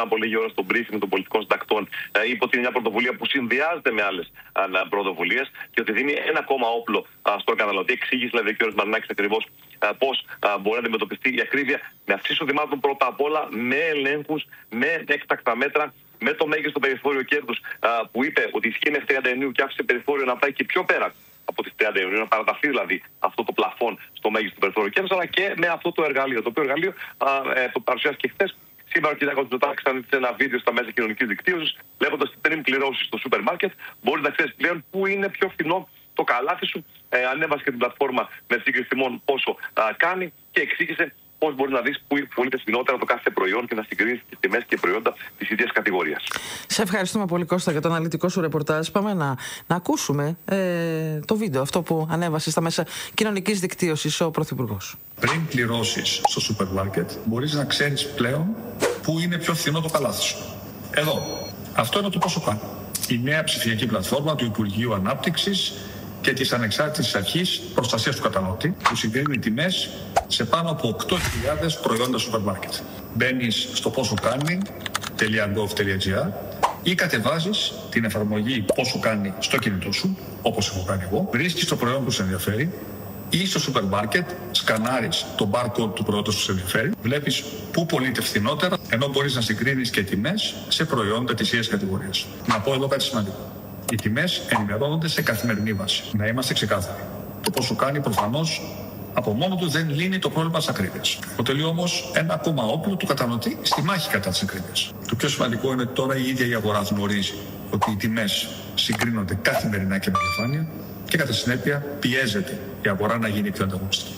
από λίγη ώρα στο briefing των πολιτικών συντακτών, είπε ότι είναι μια πρωτοβουλία που συνδυάζεται με άλλες πρωτοβουλίες και ότι δίνει ένα ακόμα όπλο στον καταναλωτή. Εξήγησε δηλαδή ο κ. Μαρινάκης ακριβώς πώς μπορεί να αντιμετωπιστεί η ακρίβεια με αυξήσεις εισοδημάτων πρώτα απ' όλα, με ελέγχους, με έκτακτα μέτρα, με το μέγιστο περιθώριο κέρδους που είπε ότι ισχύει μέχρι 30 Ιουνίου και άφησε περιθώριο να πάει και πιο πέρα από τις 30 Ιουνίου, να παραταθεί δηλαδή αυτό το πλαφόν στο μέγιστο περιθώριο κέρδους, αλλά και με αυτό το εργαλείο. Το οποίο εργαλείο το παρουσιάστηκε χθες. Σήμερα ο κ. Μητσοτάκης ήταν ένα βίντεο στα μέσα κοινωνικής δικτύωσης, λέγοντας ότι πριν κληρώσεις στο σούπερ μάρκετ, μπορεί να ξέρεις πλέον πού είναι πιο φθηνό το καλάθι σου. Ανέβασε και την πλατφόρμα με σύγκριση τιμών πόσο κάνει και εξήγησε πώς μπορεί να δεις που πωλείται φθηνότερα το κάθε προϊόν και να συγκρίνεις τις τιμές και προϊόντα της ίδιας κατηγορίας. Σε ευχαριστούμε πολύ, Κώστα, για το αναλυτικό σου ρεπορτάζ. Πάμε να ακούσουμε το βίντεο αυτό που ανέβασε στα μέσα κοινωνικής δικτύωσης ο Πρωθυπουργός. Πριν πληρώσεις στο σούπερ μάρκετ, μπορείς να ξέρεις πλέον πού είναι πιο φθηνό το καλάθι σου. Εδώ. Αυτό είναι το πόσο κάνει. Η νέα ψηφιακή πλατφόρμα του Υπουργείου Ανάπτυξης και της Ανεξάρτητης Αρχής Προστασίας του Καταναλωτή, που συγκρίνει τιμές σε πάνω από 8.000 προϊόντα σούπερ μάρκετ. Μπαίνεις στο posokani.gov.gr ή κατεβάζεις την εφαρμογή Πόσο Κάνει στο κινητό σου, όπως έχω κάνει εγώ, βρίσκεις το προϊόν που σε ενδιαφέρει ή στο σούπερ μάρκετ σκανάρεις το barcode του προϊόντος που σε ενδιαφέρει, βλέπεις πού πωλείται φθηνότερα, ενώ μπορείς να συγκρίνεις και τιμές σε προϊόντα της ίδιας κατηγορίας. Να πω εδώ κάτι σημαντικό. Οι τιμές ενημερώνονται σε καθημερινή βάση. Να είμαστε ξεκάθαροι. Το Πόσο Κάνει προφανώς από μόνο του δεν λύνει το πρόβλημα της ακρίβειας. Αποτελεί όμως ένα ακόμα όπλο του καταναλωτή στη μάχη κατά της ακρίβειας. Το πιο σημαντικό είναι ότι τώρα η ίδια η αγορά γνωρίζει ότι οι τιμές συγκρίνονται καθημερινά και με διαφάνεια και κατά συνέπεια πιέζεται η αγορά να γίνει πιο ανταγωνιστική.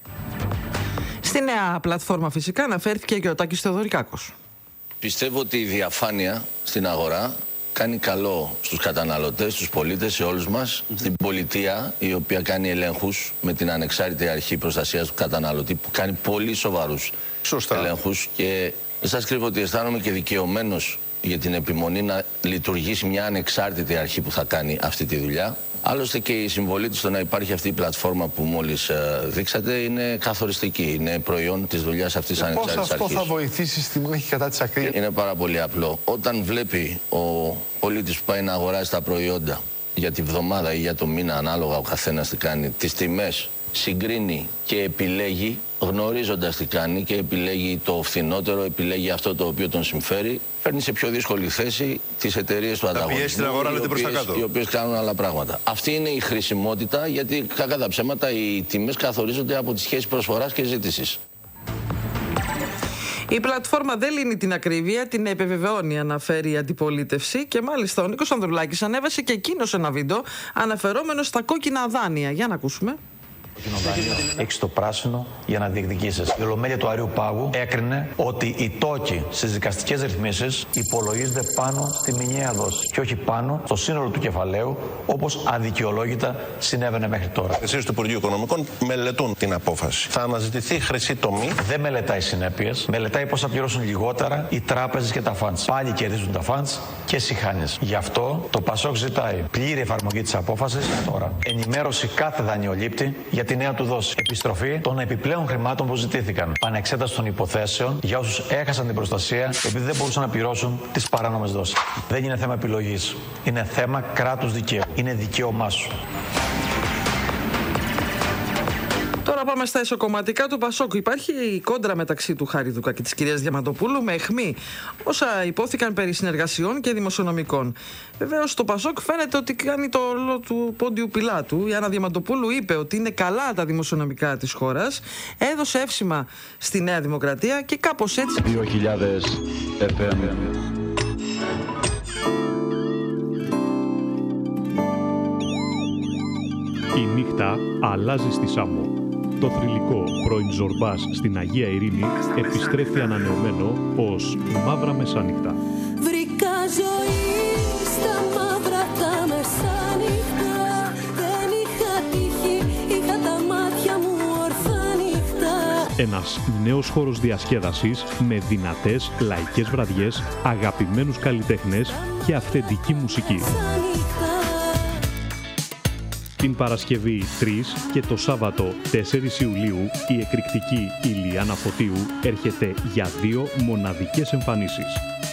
Στη νέα πλατφόρμα φυσικά αναφέρθηκε και ο Τάκης Θεοδωρικάκος. Πιστεύω ότι η διαφάνεια στην αγορά κάνει καλό στους καταναλωτές, στους πολίτες, σε όλους μας. Στην πολιτεία, η οποία κάνει ελέγχους με την Ανεξάρτητη Αρχή Προστασίας του Καταναλωτή, που κάνει πολύ σοβαρούς ελέγχους, και δεν σας κρύβω ότι αισθάνομαι και δικαιωμένος για την επιμονή να λειτουργήσει μια ανεξάρτητη αρχή που θα κάνει αυτή τη δουλειά. Άλλωστε και η συμβολή του στο να υπάρχει αυτή η πλατφόρμα που μόλις δείξατε είναι καθοριστική. Είναι προϊόν της δουλειάς αυτής της ανεξάρτητης αρχής. Πώς αυτό θα βοηθήσει στη μάχη κατά της ακρίβειας? Είναι πάρα πολύ απλό. Όταν βλέπει ο πολίτης που πάει να αγοράσει τα προϊόντα για τη βδομάδα ή για το μήνα, ανάλογα ο καθένας τι κάνει, τις τιμές συγκρίνει και επιλέγει, γνωρίζοντας τι κάνει, και επιλέγει το φθηνότερο, επιλέγει αυτό το οποίο τον συμφέρει, φέρνει σε πιο δύσκολη θέση τις εταιρείες του ανταγωνισμού, οι οποίες κάνουν άλλα πράγματα. Αυτή είναι η χρησιμότητα, γιατί κακά τα ψέματα οι τιμές καθορίζονται από τη σχέση προσφοράς και ζήτησης. Η πλατφόρμα δεν λύνει την ακρίβεια, την επιβεβαιώνει, αναφέρει η αντιπολίτευση, και μάλιστα ο Νίκος Ανδρουλάκης ανέβασε και εκείνος ένα βίντεο αναφερόμενο στα κόκκινα δάνεια. Για να ακούσουμε. Έχεις το πράσινο για να διεκδικήσεις. Η Ολομέλεια του Αριού Πάγου έκρινε ότι οι τόκοι στις δικαστικές ρυθμίσεις υπολογίζονται πάνω στη μηνιαία δόση και όχι πάνω στο σύνολο του κεφαλαίου, όπως αδικαιολόγητα συνέβαινε μέχρι τώρα. Εσείς του Υπουργείου Οικονομικών μελετούν την απόφαση. Θα αναζητηθεί χρυσή τομή. Δεν μελετάει συνέπειες, μελετάει πώς θα πληρώσουν λιγότερα οι τράπεζες και τα φαντς. Πάλι κερδίζουν τα φαντς και σιχάνες. Γι' αυτό το ΠΑΣΟΚ ζητάει πλήρη εφαρμογή της απόφασης τώρα. Ενημέρωση κάθε δανειολήπτη για τη νέα του δόση. Επιστροφή των επιπλέον χρημάτων που ζητήθηκαν. Πανεξέταση των υποθέσεων για όσους έχασαν την προστασία επειδή δεν μπορούσαν να πληρώσουν τις παράνομες δόσεις. Δεν είναι θέμα επιλογής. Είναι θέμα κράτους δικαίου. Είναι δικαίωμά σου. Τώρα πάμε στα εσωκομματικά του ΠΑΣΟΚ. Υπάρχει η κόντρα μεταξύ του Χάρη και της κυρίας Διαμαντοπούλου με αιχμή όσα υπόθηκαν περί συνεργασιών και δημοσιονομικών. Βεβαίως το ΠΑΣΟΚ φαίνεται ότι κάνει το ρόλο του Πόντιου Πιλάτου. Η Άννα Διαμαντοπούλου είπε ότι είναι καλά τα δημοσιονομικά της χώρας, έδωσε εύσημα στη Νέα Δημοκρατία και κάπως έτσι. 2000 FM. Η νύχτα αλλάζει στη Σάμο. Το θρυλικό πρώην Ζορμπάς στην Αγία Ειρήνη επιστρέφει ανανεωμένο ως Μαύρα Μεσάνυχτα. Βρήκα ζωή στα μαύρα τα μεσάνυχτα. Δεν είχα τύχη, είχα τα μάτια μου ορθά νύχτα. Ένας νέος χώρος διασκέδασης με δυνατές λαϊκές βραδιές, αγαπημένους καλλιτέχνες και αυθεντική μουσική. Την Παρασκευή 3 και το Σάββατο 4 Ιουλίου η εκρηκτική Ηλιάνα Φωτίου έρχεται για 2 μοναδικές εμφανίσεις.